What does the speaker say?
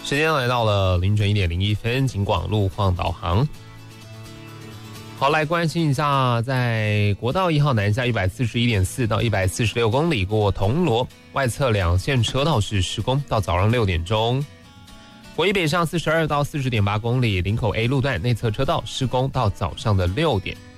时间来到了凌晨1:01，警广路况导航。好，来关心一下，在国道1号南下141.4到146公里过铜锣外侧2线车道是施工，到早上6点钟。国一北上42到40.8公里林口 A 路段内侧车道施工到早上的6点。